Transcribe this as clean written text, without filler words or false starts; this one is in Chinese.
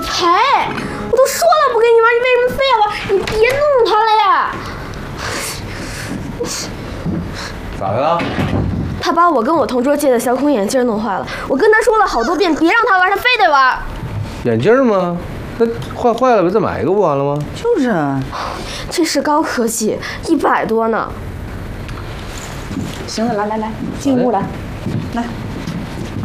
赔！我都说了不跟你玩，你为什么非要玩？你别弄他了呀！ 咋的了？ 他把我跟我同桌借的小孔眼镜弄坏了，我跟他说了好多遍，别让他玩，他非得玩。 眼镜吗？那坏了，不再买一个不完了吗？ 就是啊。 这是高科技，100多呢。 行了，来，进屋来，来。